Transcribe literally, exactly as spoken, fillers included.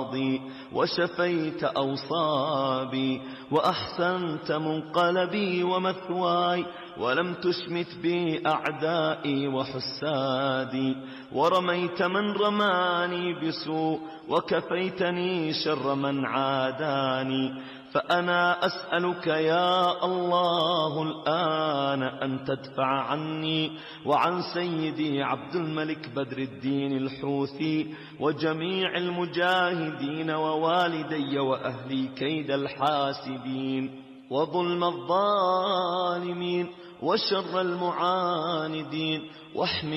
ماضي وشفيت أوصابي وأحسنت منقلبي ومثواي ولم تشمت بي أعدائي وحسادي ورميت من رماني بسوء وكفيتني شر من عاداني فأنا أسألك يا الله الآن أن تدفع عني وعن سيدي عبد الملك بدر الدين الحوثي وجميع المجاهدين ووالدي وأهلي كيد الحاسدين وظلم الظالمين وشر المعاندين واحمي